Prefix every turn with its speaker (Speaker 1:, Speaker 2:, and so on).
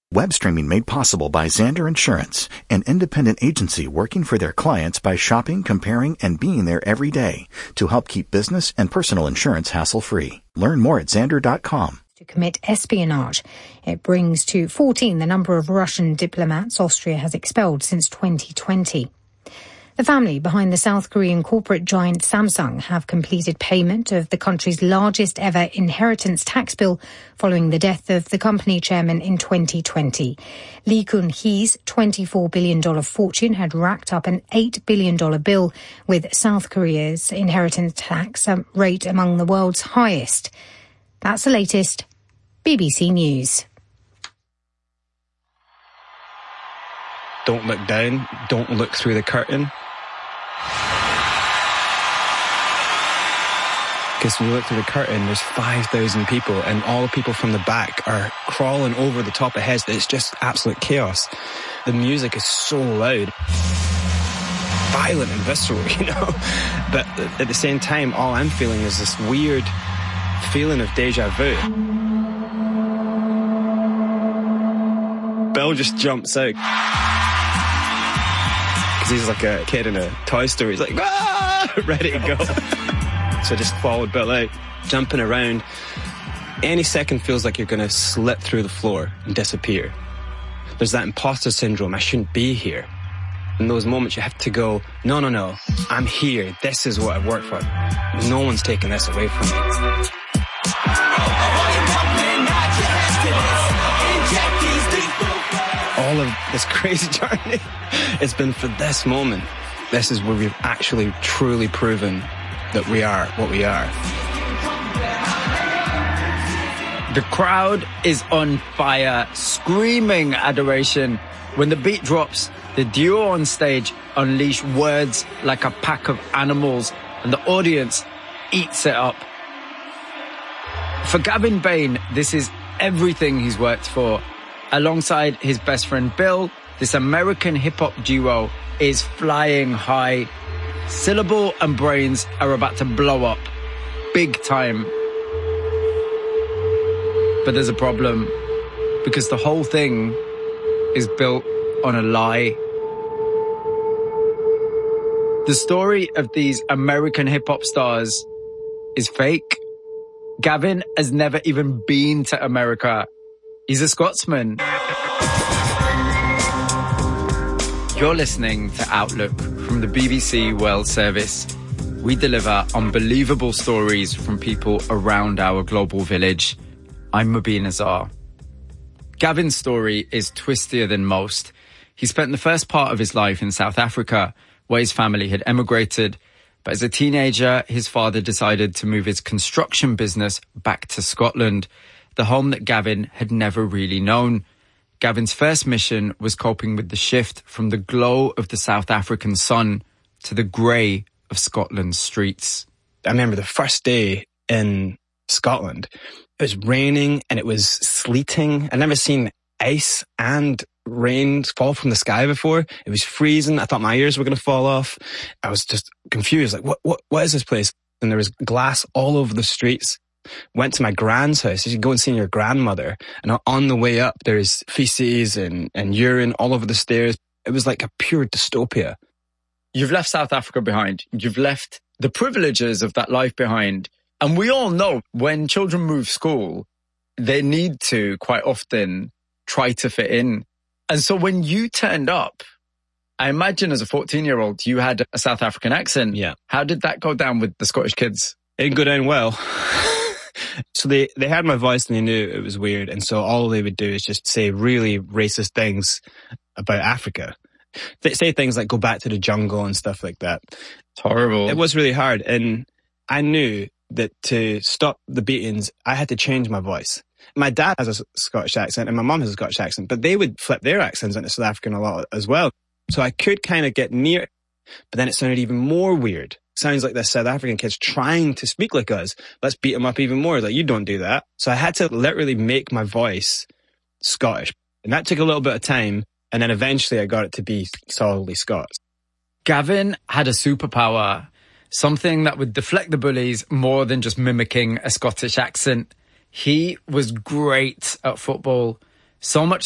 Speaker 1: Web streaming made possible by Xander Insurance, an independent agency working for their clients by shopping, comparing, and being there every day to help keep business and personal insurance hassle-free. Learn more at Xander.com.
Speaker 2: To commit espionage. It brings to 14 the number of Russian diplomats Austria has expelled since 2020. The family behind the South Korean corporate giant Samsung have completed payment of the country's largest ever inheritance tax bill following the death of the company chairman in 2020. Lee Kun-hee's $24 billion fortune had racked up an $8 billion bill, with South Korea's inheritance tax rate among the world's highest. That's the latest. BBC News.
Speaker 3: Don't look down. Don't look through the curtain. Because when you look through the curtain, there's 5,000 people, and all the people from the back are crawling over the top of heads. It's just absolute chaos. The music is so loud, violent and visceral, you know. But at the same time, all I'm feeling is this weird feeling of deja vu. Bill just jumps out. Because he's like a kid in a Toy Story. He's like, ah! Ready to go. So I just followed Bill out, jumping around. Any second feels like you're going to slip through the floor and disappear. There's that imposter syndrome. I shouldn't be here. In those moments, you have to go, no, I'm here. This is what I've worked for. No one's taking this away from me. All of this crazy journey, it's been for this moment. This is where we've actually truly proven that we are what we are.
Speaker 4: The crowd is on fire, screaming adoration. When the beat drops, the duo on stage unleash words like a pack of animals, and the audience eats it up. For Gavin Bain, this is everything he's worked for. Alongside his best friend Bill, this American hip-hop duo is flying high. Syllable and Brains are about to blow up. Big time. But there's a problem, because the whole thing is built on a lie. The story of these American hip-hop stars is fake. Gavin has never even been to America. He's a Scotsman. You're listening to Outlook from the BBC World Service. We deliver unbelievable stories from people around our global village. I'm Mubin Azar. Gavin's story is twistier than most. He spent the first part of his life in South Africa, where his family had emigrated. But as a teenager, his father decided to move his construction business back to Scotland, the home that Gavin had never really known. Gavin's first mission was coping with the shift from the glow of the South African sun to the grey of Scotland's streets.
Speaker 3: I remember the first day in Scotland. It was raining and it was sleeting. I'd never seen ice and rain fall from the sky before. It was freezing. I thought my ears were going to fall off. I was just confused. Like, what is this place? And there was glass all over the streets. Went to my grand's house. You go and see your grandmother. And on the way up, there's feces and urine all over the stairs. It was like a pure dystopia.
Speaker 4: You've left South Africa behind. You've left the privileges of that life behind. And we all know when children move school, they need to quite often try to fit in. And so when you turned up, I imagine as a 14-year-old, you had a South African accent.
Speaker 3: Yeah.
Speaker 4: How did that go down with the Scottish kids?
Speaker 3: It didn't go down well. So they heard my voice and they knew it was weird. And so all they would do is just say really racist things about Africa. They say things like go back to the jungle and stuff like that.
Speaker 4: It's horrible.
Speaker 3: It was really hard. And I knew that to stop the beatings, I had to change my voice. My dad has a Scottish accent and my mum has a Scottish accent, but they would flip their accents into South African a lot as well. So I could kind of get near it, but then it sounded even more weird. Sounds like this South African kid's trying to speak like us. Let's beat him up even more. Like, you don't do that. So I had to literally make my voice Scottish. And that took a little bit of time. And then eventually I got it to be solidly Scots.
Speaker 4: Gavin had a superpower, something that would deflect the bullies more than just mimicking a Scottish accent. He was great at football, so much